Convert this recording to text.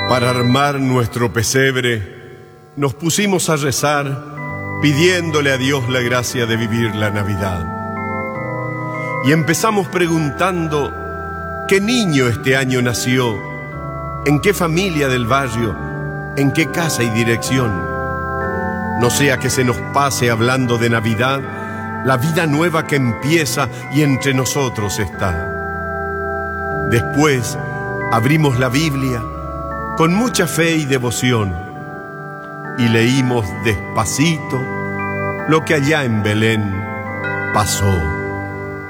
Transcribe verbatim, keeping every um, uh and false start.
Para armar nuestro pesebre, nos pusimos a rezar, pidiéndole a Dios la gracia de vivir la Navidad. Y empezamos preguntando, ¿qué niño este año nació? ¿En qué familia del barrio? ¿En qué casa y dirección? No sea que se nos pase hablando de Navidad, la vida nueva que empieza y entre nosotros está. Después abrimos la Biblia con mucha fe y devoción y leímos despacito lo que allá en Belén pasó.